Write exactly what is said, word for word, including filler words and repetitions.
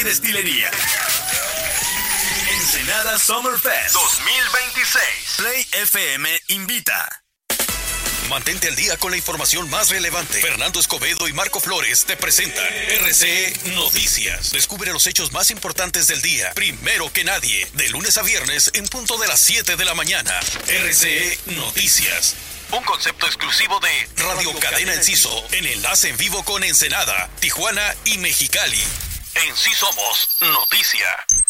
destilería. Ensenada Summer Fest dos mil veintiséis. Play F M invita. Mantente al día con la información más relevante. Fernando Escobedo y Marco Flores te presentan R C E Noticias. Descubre los hechos más importantes del día, primero que nadie, de lunes a viernes en punto de las siete de la mañana. R C E Noticias. Un concepto exclusivo de Radio Cadena Enciso, en enlace en vivo con Ensenada, Tijuana y Mexicali. En Sí Somos Noticia.